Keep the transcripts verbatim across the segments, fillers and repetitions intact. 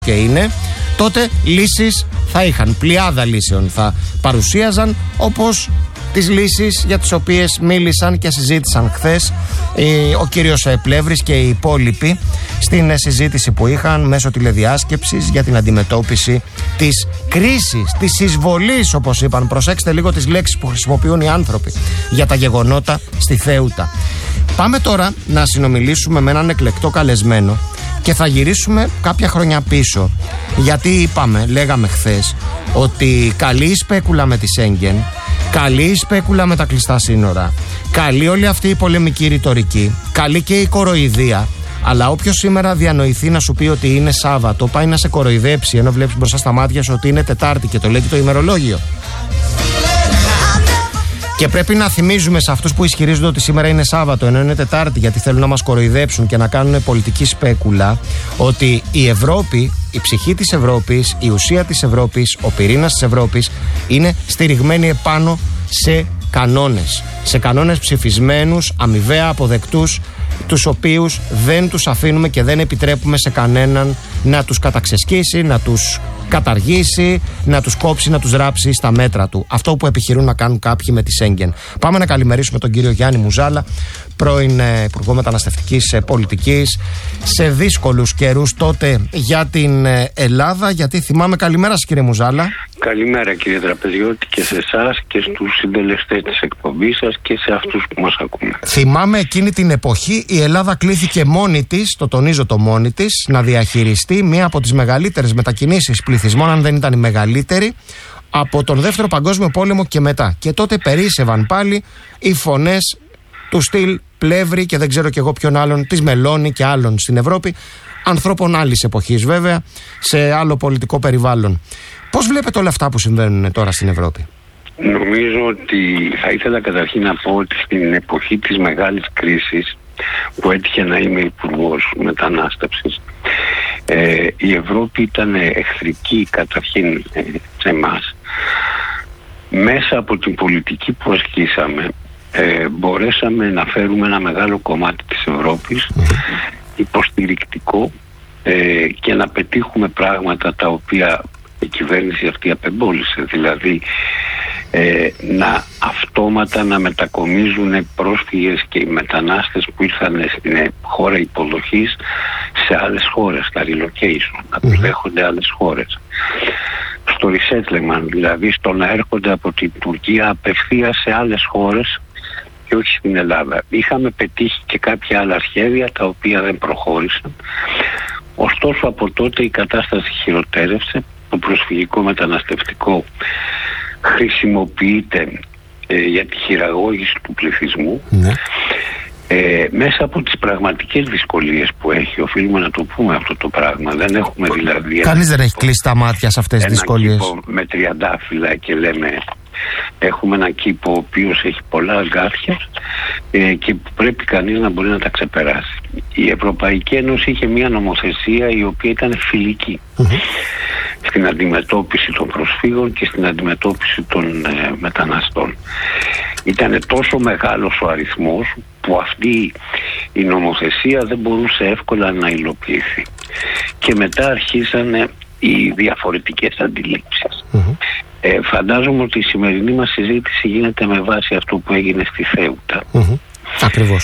και είναι, τότε λύσεις θα είχαν, πλειάδα λύσεων θα παρουσίαζαν, όπως τις λύσεις για τις οποίες μίλησαν και συζήτησαν χθες ο κύριος Πλεύρης και οι υπόλοιποι στην συζήτηση που είχαν μέσω τηλεδιάσκεψης για την αντιμετώπιση της κρίσης, της εισβολής, όπως είπαν. Προσέξτε λίγο τις λέξεις που χρησιμοποιούν οι άνθρωποι για τα γεγονότα στη Θέουτα. Πάμε τώρα να συνομιλήσουμε με έναν εκλεκτό καλεσμένο και θα γυρίσουμε κάποια χρόνια πίσω, γιατί είπαμε, λέγαμε χθες, ότι καλή η σπέκουλα με τη Σέγγεν, καλή η σπέκουλα με τα κλειστά σύνορα, καλή όλη αυτή η πολεμική ρητορική, καλή και η κοροϊδία. Αλλά όποιος σήμερα διανοηθεί να σου πει ότι είναι Σάββατο, πάει να σε κοροϊδέψει ενώ βλέπεις μπροστά στα μάτια σου ότι είναι Τετάρτη και το λέει το ημερολόγιο. Και πρέπει να θυμίζουμε σε αυτούς που ισχυρίζονται ότι σήμερα είναι Σάββατο ενώ είναι Τετάρτη, γιατί θέλουν να μας κοροϊδέψουν και να κάνουν πολιτική σπέκουλα, ότι η Ευρώπη, η ψυχή της Ευρώπης, η ουσία της Ευρώπης, ο πυρήνας της Ευρώπης είναι στηριγμένη επάνω σε κανόνες. Σε κανόνες ψηφισμένους, αμοιβαία αποδεκτούς, τους οποίους δεν τους αφήνουμε και δεν επιτρέπουμε σε κανέναν να τους καταξεσκίσει, να τους καταργήσει, να τους κόψει, να τους ράψει στα μέτρα του. Αυτό που επιχειρούν να κάνουν κάποιοι με τη Σέγγεν. Πάμε να καλημερίσουμε τον κύριο Γιάννη Μουζάλα, πρώην Υπουργό Μεταναστευτικής Πολιτικής, σε δύσκολους καιρούς τότε για την Ελλάδα. Γιατί θυμάμαι, καλημέρα σας κύριε Μουζάλα. Καλημέρα κύριε Τραπεζιώτη, και σε εσάς και στους συντελεστές της εκπομπής σας και σε αυτούς που μας ακούν. Θυμάμαι εκείνη την εποχή η Ελλάδα κλήθηκε μόνη της, το τονίζω το μόνη της, να διαχειριστεί μία από τις μεγαλύτερες μετακινήσεις πληθυσμών, αν δεν ήταν η μεγαλύτερη, από τον Δεύτερο Παγκόσμιο Πόλεμο και μετά. Και τότε περίσσευαν πάλι οι φωνές του στυλ Πλεύρη και δεν ξέρω κι εγώ ποιον άλλον, της Μελώνη και άλλων στην Ευρώπη, ανθρώπων άλλης εποχής βέβαια, σε άλλο πολιτικό περιβάλλον. Πώς βλέπετε όλα αυτά που συμβαίνουν τώρα στην Ευρώπη? Νομίζω ότι θα ήθελα καταρχήν να πω ότι στην εποχή της μεγάλης κρίσης που έτυχε να είμαι υπουργός μετανάστευσης, ε, η Ευρώπη ήταν εχθρική καταρχήν ε, σε εμάς. Μέσα από την πολιτική που ασκήσαμε ε, μπορέσαμε να φέρουμε ένα μεγάλο κομμάτι της Ευρώπης υποστηρικτικό ε, και να πετύχουμε πράγματα τα οποία η κυβέρνηση αυτή απεμπόλησε, δηλαδή ε, να αυτόματα να μετακομίζουν πρόσφυγες και οι μετανάστες που ήρθαν στην χώρα υποδοχής σε άλλες χώρες, τα relocation, να τους δέχονται άλλες χώρες. Στο resettlement, δηλαδή στο να έρχονται από την Τουρκία απευθείας σε άλλες χώρες και όχι στην Ελλάδα. Είχαμε πετύχει και κάποια άλλα σχέδια τα οποία δεν προχώρησαν. Ωστόσο από τότε η κατάσταση χειροτέρευσε. Το προσφυγικό μεταναστευτικό χρησιμοποιείται ε, για τη χειραγώγηση του πληθυσμού. Ναι. Ε, μέσα από τις πραγματικές δυσκολίες που έχει, οφείλουμε να το πούμε αυτό το πράγμα. Δεν έχουμε δηλαδή... Κανείς δεν έχει κλείσει τα μάτια σε αυτές τις δυσκολίες. Ένα κήπο με τριαντάφυλλα και λέμε έχουμε ένα κήπο ο οποίος έχει πολλά αγκάθια ε, και πρέπει κανείς να μπορεί να τα ξεπεράσει. Η Ευρωπαϊκή Ένωση είχε μια νομοθεσία η οποία ήταν φιλική mm-hmm. στην αντιμετώπιση των προσφύγων και στην αντιμετώπιση των ε, μεταναστών. Ήταν τόσο μεγάλος ο αριθμός που αυτή η νομοθεσία δεν μπορούσε εύκολα να υλοποιηθεί. Και μετά αρχίσανε οι διαφορετικές αντιλήψεις. Mm-hmm. Ε, φαντάζομαι ότι η σημερινή μας συζήτηση γίνεται με βάση αυτό που έγινε στη Θέουτα. Mm-hmm. Ακριβώς.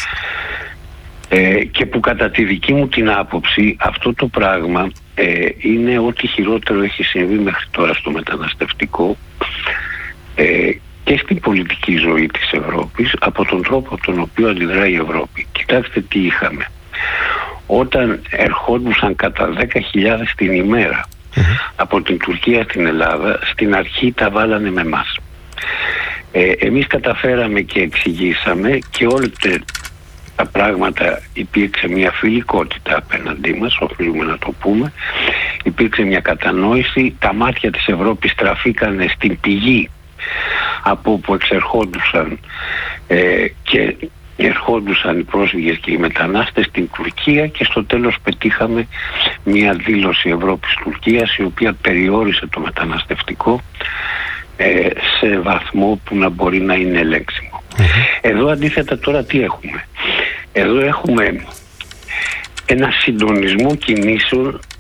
Ε, και που κατά τη δική μου την άποψη αυτό το πράγμα ε, είναι ό,τι χειρότερο έχει συμβεί μέχρι τώρα στο μεταναστευτικό ε, και στην πολιτική ζωή της Ευρώπης από τον τρόπο από τον οποίο αντιδράει η Ευρώπη. Κοιτάξτε τι είχαμε. Όταν ερχόντουσαν κατά δέκα χιλιάδες την ημέρα mm-hmm. από την Τουρκία στην Ελλάδα, στην αρχή τα βάλανε με εμάς. Ε, εμείς καταφέραμε και εξηγήσαμε και όλα τα πράγματα, υπήρξε μια φιλικότητα απέναντί μας, οφείλουμε να το πούμε, υπήρξε μια κατανόηση, τα μάτια της Ευρώπης στραφήκανε στην πηγή από όπου εξερχόντουσαν ε, και ερχόντουσαν οι πρόσφυγες και οι μετανάστες στην Τουρκία και στο τέλος πετύχαμε μια δήλωση Ευρώπης-Τουρκίας η οποία περιόρισε το μεταναστευτικό ε, σε βαθμό που να μπορεί να είναι ελέγξιμο. Mm-hmm. Εδώ αντίθετα τώρα τι έχουμε? Εδώ έχουμε ένα συντονισμό κινήσεων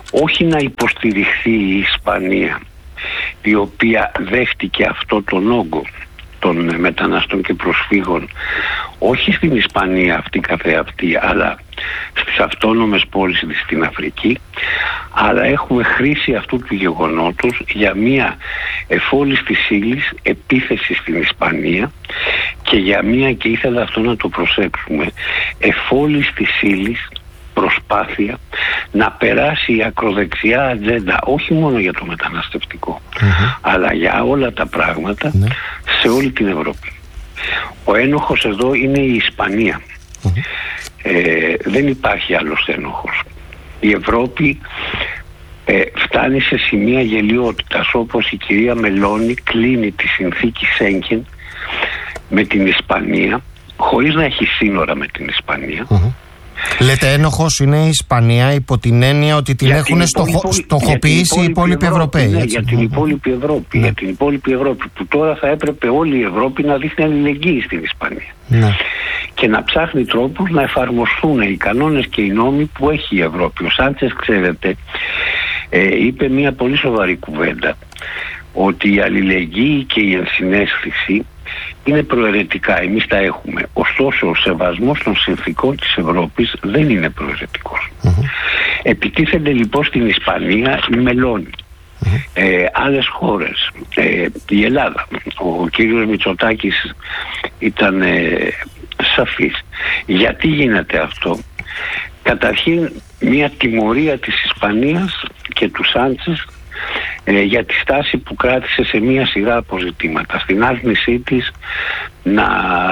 όχι να υποστηριχθεί η Ισπανία, η οποία δέχτηκε αυτό τον όγκο των μεταναστών και προσφύγων, όχι στην Ισπανία αυτή καθεαυτή, αλλά στις αυτόνομες πόλεις της στην Αφρική, αλλά έχουμε χρήση αυτού του γεγονότος για μια εφόλης της ύλης επίθεση στην Ισπανία και για μια, και ήθελα αυτό να το προσέξουμε, εφόλης της ύλης προσπάθεια να περάσει η ακροδεξιά ατζέντα, όχι μόνο για το μεταναστευτικό, mm-hmm. αλλά για όλα τα πράγματα mm-hmm. σε όλη την Ευρώπη. Ο ένοχος εδώ είναι η Ισπανία. Mm-hmm. Ε, δεν υπάρχει άλλος ένοχος. Η Ευρώπη ε, φτάνει σε σημεία γελοιότητας, όπως η κυρία Μελώνη κλείνει τη συνθήκη Σέγγεν με την Ισπανία, χωρίς να έχει σύνορα με την Ισπανία. Mm-hmm. Λέτε ένοχος είναι η Ισπανία υπό την έννοια ότι την για έχουν την στοχο, στοχοποιήσει οι υπόλοιποι Ευρωπαίοι. Ναι, για την υπόλοιπη Ευρώπη, ναι. για την υπόλοιπη Ευρώπη, που τώρα θα έπρεπε όλη η Ευρώπη να δείχνει αλληλεγγύη στην Ισπανία. Ναι. Και να ψάχνει τρόπους να εφαρμοστούν οι κανόνες και οι νόμοι που έχει η Ευρώπη. Ο Σάντσες, ξέρετε, ε, είπε μια πολύ σοβαρή κουβέντα, ότι η αλληλεγγύη και η ενσυναίσθηση είναι προαιρετικά, εμείς τα έχουμε. Ωστόσο, ο σεβασμός των συνθηκών της Ευρώπης δεν είναι προαιρετικός. Mm-hmm. Επιτίθενται λοιπόν στην Ισπανία η Μελώνη. Mm-hmm. Ε, άλλες χώρες, ε, η Ελλάδα, ο κύριος Μητσοτάκης ήταν ε, σαφής. Γιατί γίνεται αυτό? Καταρχήν, μια τιμωρία της Ισπανίας και του Σάντσες ε, για τη στάση που κράτησε σε μια σειρά αποζητήματα, στην άρνησή της να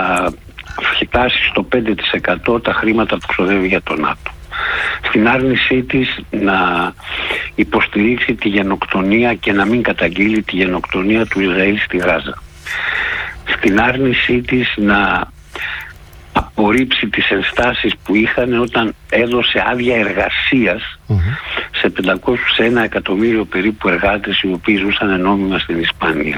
φτάσει στο πέντε τοις εκατό τα χρήματα που ξοδεύει για τον ΝΑΤΟ, στην άρνησή της να υποστηρίξει τη γενοκτονία και να μην καταγγείλει τη γενοκτονία του Ισραήλ στη Γάζα, στην άρνησή της να απορρίψει τις ενστάσεις που είχαν όταν έδωσε άδεια εργασίας mm-hmm. σε πεντακόσια, σε ένα εκατομμύριο περίπου εργάτες οι οποίοι ζούσαν νόμιμα στην Ισπανία.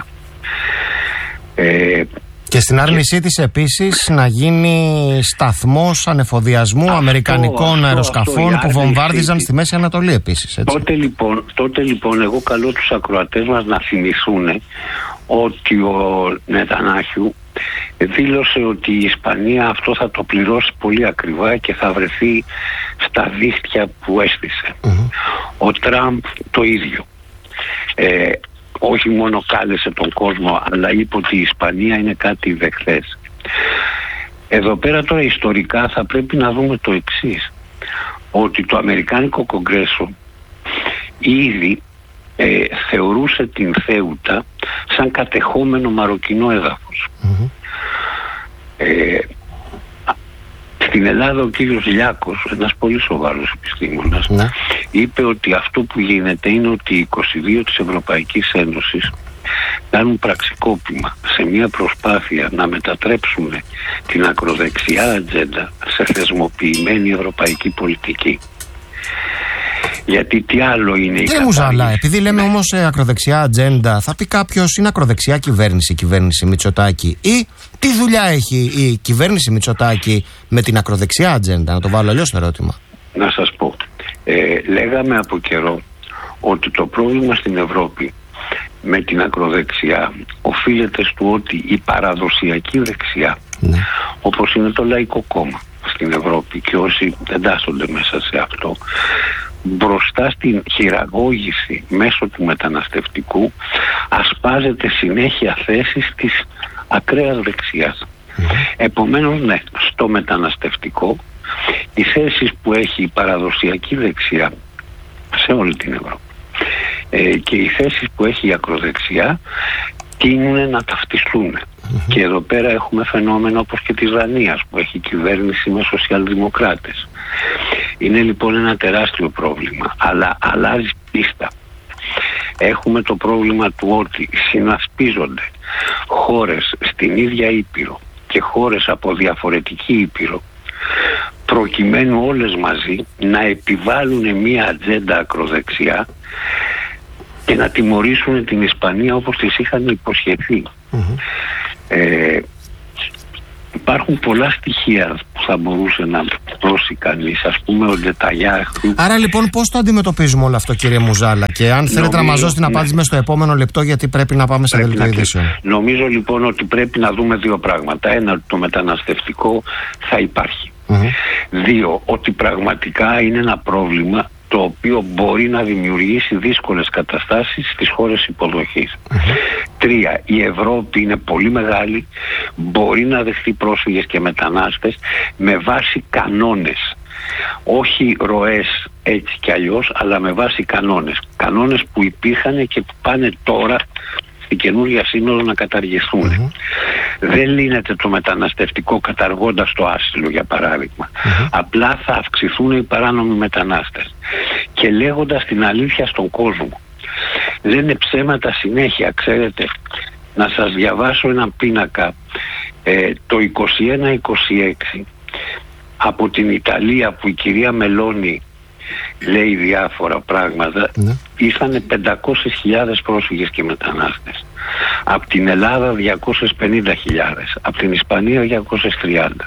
Ε, και στην άρνησή και... της επίσης να γίνει σταθμός ανεφοδιασμού αυτό, αμερικανικών αυτό, αεροσκαφών αυτό, που βομβάρδιζαν στη Μέση Ανατολή επίσης. Έτσι. Τότε, λοιπόν, τότε λοιπόν εγώ καλώ τους ακροατές μας να θυμηθούν ότι ο Νετανιάχου δήλωσε ότι η Ισπανία αυτό θα το πληρώσει πολύ ακριβά και θα βρεθεί στα δίχτυα που έστησε. Mm-hmm. Ο Τραμπ το ίδιο. Ε, όχι μόνο κάλεσε τον κόσμο, αλλά είπε ότι η Ισπανία είναι κάτι δεχθές. Εδώ πέρα τώρα ιστορικά θα πρέπει να δούμε το εξής, ότι το Αμερικάνικο Κογκρέσο ήδη ε, θεωρούσε την Θέουτα σαν κατεχόμενο μαροκινό έδαφος. Mm-hmm. Ε, στην Ελλάδα ο κύριος Λιάκος, ένας πολύ σοβαρός επιστήμονας, mm-hmm. είπε ότι αυτό που γίνεται είναι ότι οι είκοσι δύο της Ευρωπαϊκής Ένωσης κάνουν πραξικόπημα σε μια προσπάθεια να μετατρέψουν την ακροδεξιά ατζέντα σε θεσμοποιημένη ευρωπαϊκή πολιτική. Γιατί τι άλλο είναι η κατάσταση. Μου ζαλά, επειδή λέμε ναι. όμως ε, ακροδεξιά ατζέντα, θα πει κάποιος είναι ακροδεξιά κυβέρνηση, κυβέρνηση Μητσοτάκη, ή τι δουλειά έχει η κυβέρνηση Μητσοτάκη με την ακροδεξιά ατζέντα? Να το βάλω αλλιώς το ερώτημα. Να σας πω, ε, λέγαμε από καιρό ότι το πρόβλημα στην Ευρώπη με την ακροδεξιά οφείλεται στο ότι η παραδοσιακή δεξιά, ναι. όπως είναι το Λαϊκό Κόμμα στην Ευρώπη και όσοι εντάσσονται μέσα σε αυτό, μπροστά στην χειραγώγηση μέσω του μεταναστευτικού ασπάζεται συνέχεια θέσεις της ακραίας δεξιάς. Mm-hmm. Επομένως, ναι, στο μεταναστευτικό οι θέσεις που έχει η παραδοσιακή δεξιά σε όλη την Ευρώπη ε, και οι θέσεις που έχει η ακροδεξιά τείνουν να ταυτιστούν. Mm-hmm. Και εδώ πέρα έχουμε φαινόμενο όπως και της Δανίας που έχει κυβέρνηση με σοσιαλδημοκράτες. Είναι λοιπόν ένα τεράστιο πρόβλημα, αλλά αλλάζει πίστα. Έχουμε το πρόβλημα του ότι συνασπίζονται χώρες στην ίδια Ήπειρο και χώρες από διαφορετική Ήπειρο προκειμένου όλες μαζί να επιβάλλουν μία ατζέντα ακροδεξιά και να τιμωρήσουν την Ισπανία όπως της είχαν υποσχεθεί. Mm-hmm. Ε, υπάρχουν πολλά στοιχεία που θα μπορούσε να δώσει κανείς, ας πούμε ο Νετανιάχου. Άρα λοιπόν πώς το αντιμετωπίζουμε όλο αυτό, κύριε Μουζάλα, και αν θέλετε νομίζω, να μας δώσετε την απάντηση ναι. μες στο επόμενο λεπτό, γιατί πρέπει να πάμε σε δελτίο ειδήσεων. Νομίζω λοιπόν ότι πρέπει να δούμε δύο πράγματα. Ένα, ότι το μεταναστευτικό θα υπάρχει. Mm-hmm. Δύο, ότι πραγματικά είναι ένα πρόβλημα το οποίο μπορεί να δημιουργήσει δύσκολες καταστάσεις στις χώρες υποδοχής. Mm-hmm. Τρία, η Ευρώπη είναι πολύ μεγάλη, μπορεί να δεχτεί πρόσφυγες και μετανάστες με βάση κανόνες. Όχι ροές έτσι κι αλλιώς, αλλά με βάση κανόνες. Κανόνες που υπήρχαν και που πάνε τώρα στην καινούργια σύνοδο να καταργηθούν. Mm-hmm. Δεν λύνεται το μεταναστευτικό καταργώντας το άσυλο, για παράδειγμα. Mm-hmm. Απλά θα αυξηθούν οι παράνομοι μετανάστες. Και λέγοντας την αλήθεια στον κόσμο, λένε ψέματα συνέχεια, ξέρετε. Να σας διαβάσω έναν πίνακα. Ε, το είκοσι ένα είκοσι έξι από την Ιταλία, που η κυρία Μελώνη λέει διάφορα πράγματα, ναι. ήρθαν πεντακόσιες χιλιάδες πρόσφυγες και μετανάστες. Από την Ελλάδα διακόσιες πενήντα χιλιάδες, από την Ισπανία διακόσιες τριάντα.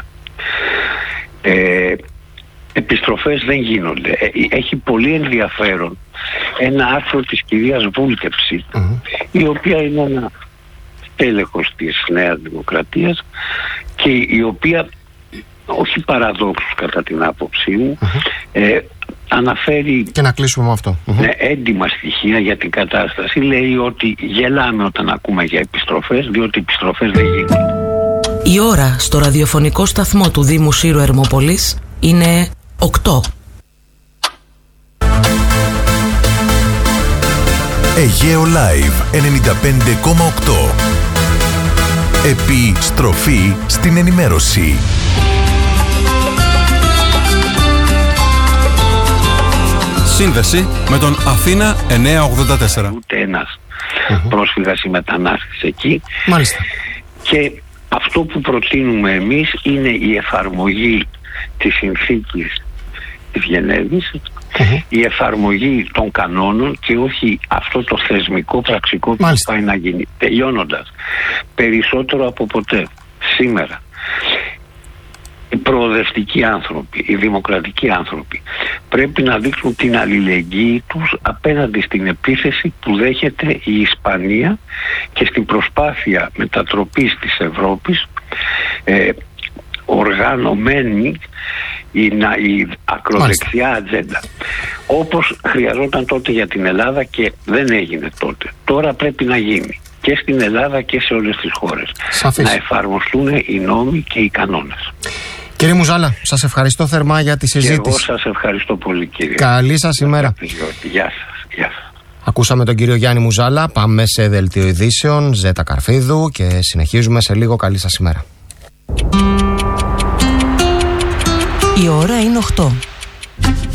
Ε, επιστροφές δεν γίνονται. Ε, έχει πολύ ενδιαφέρον ένα άρθρο της κυρίας Βούλτεψη, mm-hmm. η οποία είναι ένα τέλεχος της Νέας Δημοκρατίας και η οποία, όχι παραδόξους κατά την άποψή μου, mm-hmm. ε, αναφέρει και να κλείσουμε με αυτό. Ναι, έντιμα στοιχεία για την κατάσταση. Λέει ότι γελάμε όταν ακούμε για επιστροφές, διότι οι επιστροφές δεν γίνονται. Η ώρα στο ραδιοφωνικό σταθμό του Δήμου Σύρου Ερμόπολης είναι οκτώ. Αιγαίο Live ενενήντα πέντε κόμμα οκτώ. Επιστροφή στην ενημέρωση. Σύνδεση με τον Αθήνα εννιακόσια ογδόντα τέσσερα. Ούτε ένας mm-hmm. πρόσφυγας ή μετανάστης εκεί. Μάλιστα. Και αυτό που προτείνουμε εμείς είναι η εφαρμογή της συνθήκης της Γενέβης, mm-hmm. η εφαρμογή των κανόνων και όχι αυτό το θεσμικό πραξικό που πάει να γίνει. Τελειώνοντας, περισσότερο από ποτέ σήμερα, οι προοδευτικοί άνθρωποι, οι δημοκρατικοί άνθρωποι πρέπει να δείξουν την αλληλεγγύη τους απέναντι στην επίθεση που δέχεται η Ισπανία και στην προσπάθεια μετατροπής της Ευρώπης ε, οργανωμένη η, η ακροδεξιά ατζέντα, όπως χρειαζόταν τότε για την Ελλάδα και δεν έγινε τότε. Τώρα πρέπει να γίνει και στην Ελλάδα και σε όλες τις χώρες. Σαφής. Να εφαρμοστούν οι νόμοι και οι κανόνες. Κύριε Μουζάλα, σας ευχαριστώ θερμά για τη συζήτηση. Και εγώ σας ευχαριστώ πολύ, κύριε. Καλή σας ημέρα. Γεια σας. Γεια σας. Ακούσαμε τον κύριο Γιάννη Μουζάλα. Πάμε σε δελτίο ειδήσεων Ζέτα Καρφίδου και συνεχίζουμε σε λίγο. Καλή σας ημέρα. Η ώρα είναι οκτώ.